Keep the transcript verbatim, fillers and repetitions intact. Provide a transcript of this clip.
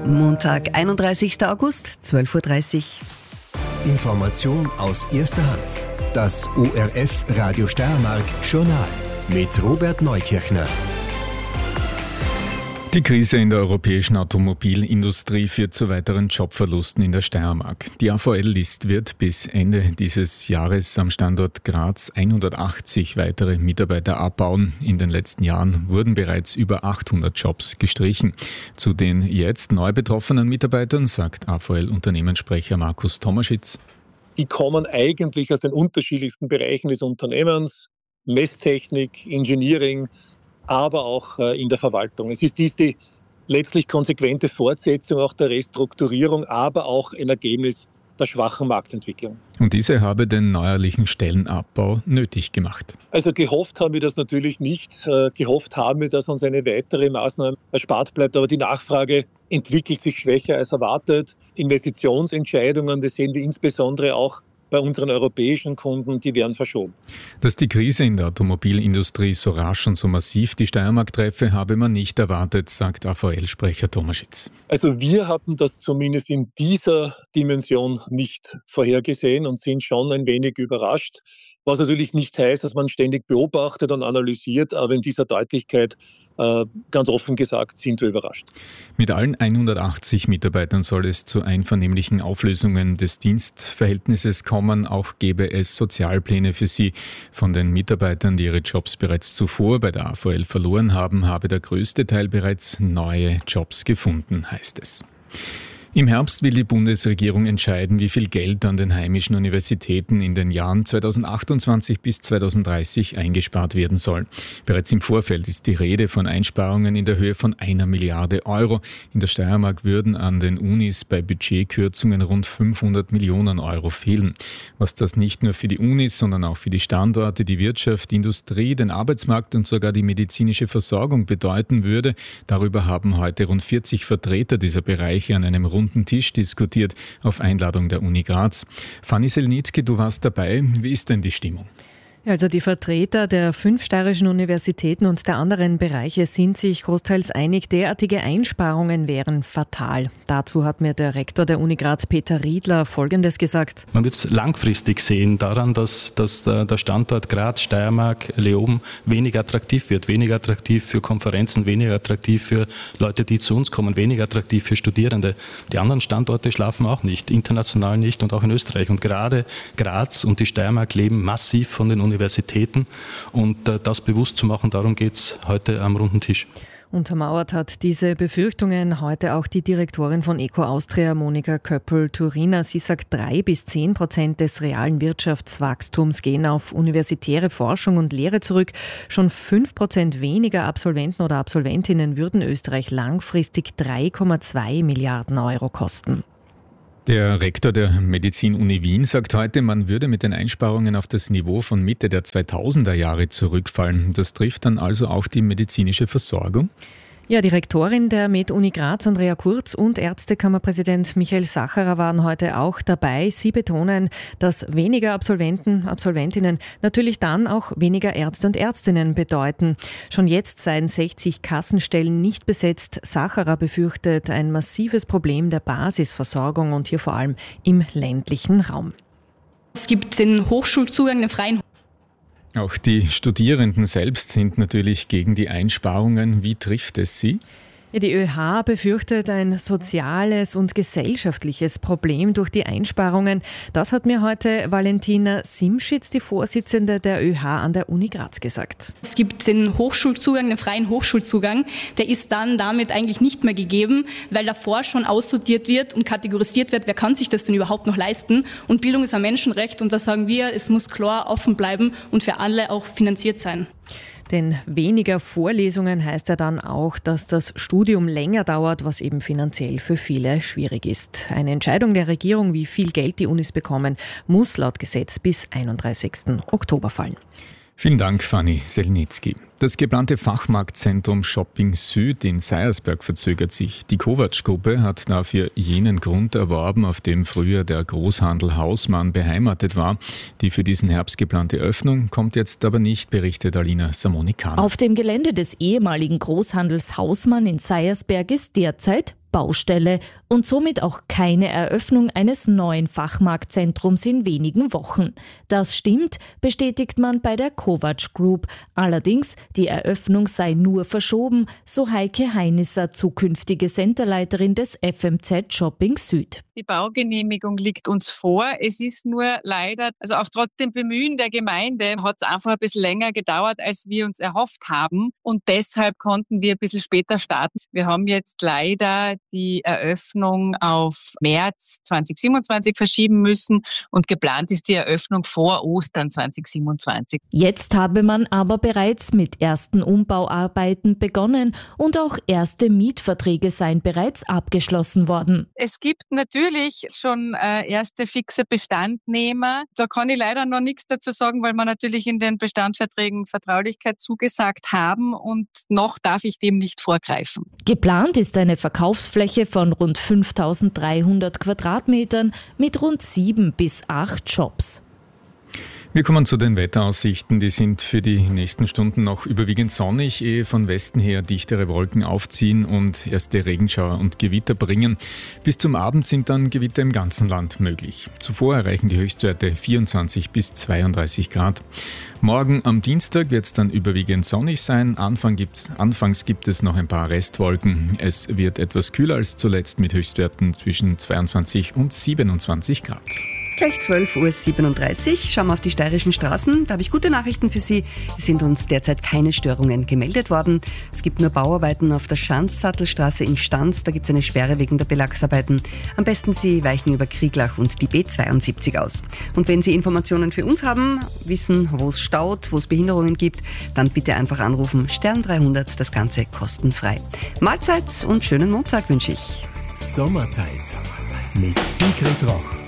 Montag, einunddreißigster August, zwölf Uhr dreißig. Information aus erster Hand. Das O R F Radio Steiermark Journal mit Robert Neukirchner. Die Krise in der europäischen Automobilindustrie führt zu weiteren Jobverlusten in der Steiermark. Die A V L-List wird bis Ende dieses Jahres am Standort Graz hundertachtzig weitere Mitarbeiter abbauen. In den letzten Jahren wurden bereits über achthundert Jobs gestrichen. Zu den jetzt neu betroffenen Mitarbeitern sagt A V L-Unternehmenssprecher Markus Tomaschitz: Die kommen eigentlich aus den unterschiedlichsten Bereichen des Unternehmens, Messtechnik, Engineering, aber auch in der Verwaltung. Es ist dies die letztlich konsequente Fortsetzung auch der Restrukturierung, aber auch ein Ergebnis der schwachen Marktentwicklung. Und diese habe den neuerlichen Stellenabbau nötig gemacht. Also gehofft haben wir das natürlich nicht. Gehofft haben wir, dass uns eine weitere Maßnahme erspart bleibt. Aber die Nachfrage entwickelt sich schwächer als erwartet. Investitionsentscheidungen, das sehen wir insbesondere auch bei unseren europäischen Kunden, die werden verschoben. Dass die Krise in der Automobilindustrie so rasch und so massiv die Steiermark treffe, habe man nicht erwartet, sagt A V L-Sprecher Tomaschitz. Also wir hatten das zumindest in dieser Dimension nicht vorhergesehen und sind schon ein wenig überrascht. Was natürlich nicht heißt, dass man ständig beobachtet und analysiert, aber in dieser Deutlichkeit, äh, ganz offen gesagt, sind wir überrascht. Mit allen hundertachtzig Mitarbeitern soll es zu einvernehmlichen Auflösungen des Dienstverhältnisses kommen. Auch gäbe es Sozialpläne für sie. Von den Mitarbeitern, die ihre Jobs bereits zuvor bei der A V L verloren haben, habe der größte Teil bereits neue Jobs gefunden, heißt es. Im Herbst will die Bundesregierung entscheiden, wie viel Geld an den heimischen Universitäten in den Jahren zweitausendachtundzwanzig bis zweitausenddreißig eingespart werden soll. Bereits im Vorfeld ist die Rede von Einsparungen in der Höhe von einer Milliarde Euro. In der Steiermark würden an den Unis bei Budgetkürzungen rund fünfhundert Millionen Euro fehlen. Was das nicht nur für die Unis, sondern auch für die Standorte, die Wirtschaft, die Industrie, den Arbeitsmarkt und sogar die medizinische Versorgung bedeuten würde, darüber haben heute rund vierzig Vertreter dieser Bereiche an einem runden Tisch diskutiert, auf Einladung der Uni Graz. Fanny Selnitzky, du warst dabei. Wie ist denn die Stimmung? Also die Vertreter der fünf steirischen Universitäten und der anderen Bereiche sind sich großteils einig, derartige Einsparungen wären fatal. Dazu hat mir der Rektor der Uni Graz, Peter Riedler, Folgendes gesagt. Man wird es langfristig sehen daran, dass, dass der Standort Graz, Steiermark, Leoben weniger attraktiv wird. Weniger attraktiv für Konferenzen, weniger attraktiv für Leute, die zu uns kommen, weniger attraktiv für Studierende. Die anderen Standorte schlafen auch nicht, international nicht und auch in Österreich. Und gerade Graz und die Steiermark leben massiv von den Universitäten. Universitäten und äh, das bewusst zu machen, darum geht es heute am runden Tisch. Untermauert hat diese Befürchtungen heute auch die Direktorin von Eco Austria, Monika Köppel-Turiner. Sie sagt, drei bis zehn Prozent des realen Wirtschaftswachstums gehen auf universitäre Forschung und Lehre zurück. Schon fünf Prozent weniger Absolventen oder Absolventinnen würden Österreich langfristig drei Komma zwei Milliarden Euro kosten. Der Rektor der Medizin-Uni Wien sagt heute, man würde mit den Einsparungen auf das Niveau von Mitte der zweitausender Jahre zurückfallen. Das trifft dann also auch die medizinische Versorgung? Ja, die Rektorin der Med-Uni Graz, Andrea Kurz, und Ärztekammerpräsident Michael Sacherer waren heute auch dabei. Sie betonen, dass weniger Absolventen, Absolventinnen natürlich dann auch weniger Ärzte und Ärztinnen bedeuten. Schon jetzt seien sechzig Kassenstellen nicht besetzt. Sacherer befürchtet ein massives Problem der Basisversorgung und hier vor allem im ländlichen Raum. Es gibt den Hochschulzugang, den freien Auch die Studierenden selbst sind natürlich gegen die Einsparungen. Wie trifft es sie? Ja, die ÖH befürchtet ein soziales und gesellschaftliches Problem durch die Einsparungen. Das hat mir heute Valentina Simschitz, die Vorsitzende der ÖH an der Uni Graz, gesagt. Es gibt den Hochschulzugang, den freien Hochschulzugang. Der ist dann damit eigentlich nicht mehr gegeben, weil davor schon aussortiert wird und kategorisiert wird, wer kann sich das denn überhaupt noch leisten. Und Bildung ist ein Menschenrecht und da sagen wir, es muss klar offen bleiben und für alle auch finanziert sein. Denn weniger Vorlesungen heißt ja dann auch, dass das Studium länger dauert, was eben finanziell für viele schwierig ist. Eine Entscheidung der Regierung, wie viel Geld die Unis bekommen, muss laut Gesetz bis einunddreißigsten Oktober fallen. Vielen Dank, Fanny Selnitzky. Das geplante Fachmarktzentrum Shopping Süd in Seiersberg verzögert sich. Die Kovac-Gruppe hat dafür jenen Grund erworben, auf dem früher der Großhandel Hausmann beheimatet war. Die für diesen Herbst geplante Öffnung kommt jetzt aber nicht, berichtet Alina Samonikana. Auf dem Gelände des ehemaligen Großhandels Hausmann in Seiersberg ist derzeit Baustelle und somit auch keine Eröffnung eines neuen Fachmarktzentrums in wenigen Wochen. Das stimmt, bestätigt man bei der Kovac Group. Allerdings, die Eröffnung sei nur verschoben, so Heike Heinisser, zukünftige Centerleiterin des F M Z Shopping Süd. Die Baugenehmigung liegt uns vor. Es ist nur leider, also auch trotz dem Bemühen der Gemeinde, hat es einfach ein bisschen länger gedauert, als wir uns erhofft haben. Und deshalb konnten wir ein bisschen später starten. Wir haben jetzt leider die Eröffnung auf März zwanzig siebenundzwanzig verschieben müssen und geplant ist die Eröffnung vor Ostern zwanzig siebenundzwanzig. Jetzt habe man aber bereits mit ersten Umbauarbeiten begonnen und auch erste Mietverträge seien bereits abgeschlossen worden. Es gibt natürlich schon äh, erste fixe Bestandnehmer. Da kann ich leider noch nichts dazu sagen, weil wir natürlich in den Bestandsverträgen Vertraulichkeit zugesagt haben und noch darf ich dem nicht vorgreifen. Geplant ist eine Verkaufsfläche von rund fünftausenddreihundert Quadratmetern mit rund sieben bis acht Shops. Wir kommen zu den Wetteraussichten. Die sind für die nächsten Stunden noch überwiegend sonnig, ehe von Westen her dichtere Wolken aufziehen und erste Regenschauer und Gewitter bringen. Bis zum Abend sind dann Gewitter im ganzen Land möglich. Zuvor erreichen die Höchstwerte vierundzwanzig bis zweiunddreißig Grad. Morgen am Dienstag wird es dann überwiegend sonnig sein. Anfang gibt's, anfangs gibt es noch ein paar Restwolken. Es wird etwas kühler als zuletzt mit Höchstwerten zwischen zweiundzwanzig und siebenundzwanzig Grad. Gleich zwölf Uhr siebenunddreißig. Schauen wir auf die steirischen Straßen. Da habe ich gute Nachrichten für Sie. Es sind uns derzeit keine Störungen gemeldet worden. Es gibt nur Bauarbeiten auf der Schanzsattelstraße in Stanz. Da gibt es eine Sperre wegen der Belagsarbeiten. Am besten Sie weichen über Krieglach und die B zweiundsiebzig aus. Und wenn Sie Informationen für uns haben, wissen, wo es staut, wo es Behinderungen gibt, dann bitte einfach anrufen. Stern dreihundert, das Ganze kostenfrei. Mahlzeit und schönen Montag wünsche ich. Sommerzeit mit Sigrid Roch.